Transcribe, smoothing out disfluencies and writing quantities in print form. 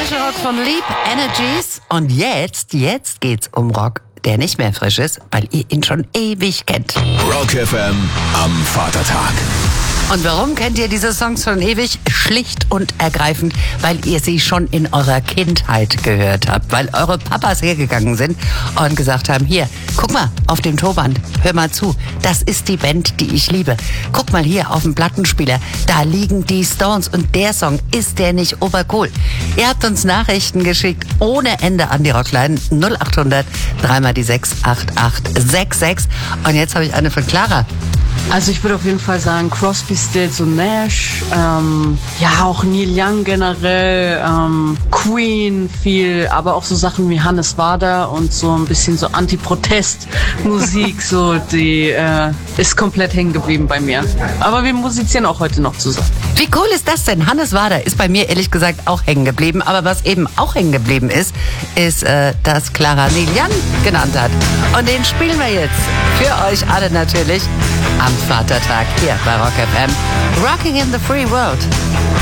Frische Rock von Leap Energies. Und jetzt geht's um Rock, der nicht mehr frisch ist, weil ihr ihn schon ewig kennt. Rock FM am Vatertag. Und warum kennt ihr diese Songs schon ewig? Schlicht und ergreifend, weil ihr sie schon in eurer Kindheit gehört habt. Weil eure Papas hergegangen sind und gesagt haben, hier, guck mal auf dem Tonband, hör mal zu, das ist die Band, die ich liebe. Guck mal hier auf dem Plattenspieler, da liegen die Stones und der Song, ist der nicht obercool? Ihr habt uns Nachrichten geschickt ohne Ende an die Rockline 0800 3 die 68866. Und jetzt habe ich eine von Clara. Also ich würde auf jeden Fall sagen Crosby, Stills und Nash, ja auch Neil Young generell, Queen viel, aber auch so Sachen wie Hannes Wader und so ein bisschen so Anti-Protest-Musik, so die ist komplett hängen geblieben bei mir. Aber wir musizieren auch heute noch zusammen. Wie cool ist das denn? Hannes Wader ist bei mir ehrlich gesagt auch hängen geblieben. Aber was eben auch hängen geblieben ist, dass Clara Neil Young genannt hat. Und den spielen wir jetzt für euch alle natürlich am Vatertag hier bei Rock FM. Rocking in the Free World.